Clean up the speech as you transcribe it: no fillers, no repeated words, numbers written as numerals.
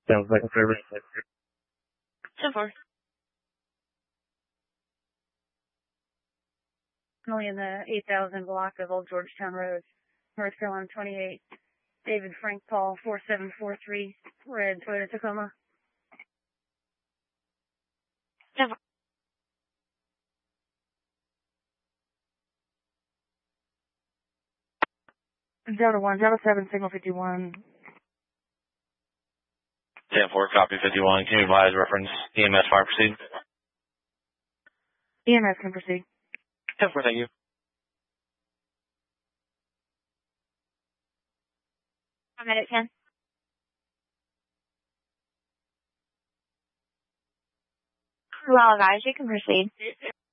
Sounds like a service. 10-4. Only in the 8000 block of Old Georgetown Road, North Carolina 28. David Frank Paul 4743, red Toyota Tacoma. 10-4. Delta 1, Delta 7, signal 51. 10-4, copy 51. Can you advise reference EMS fire proceed? EMS can proceed. 10-4, thank you. I'm at 10. Crew all guys, you can proceed.